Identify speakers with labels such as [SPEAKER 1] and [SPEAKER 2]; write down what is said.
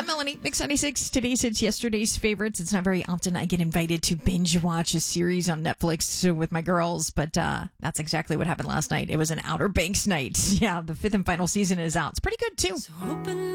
[SPEAKER 1] I'm Melanie, Mix 96. Today's hits, yesterday's favorites. It's not very often I get invited to binge watch a series on Netflix with my girls, but that's exactly what happened last night. It was an Outer Banks night. Yeah, the 5th and final season is out. It's pretty good, too.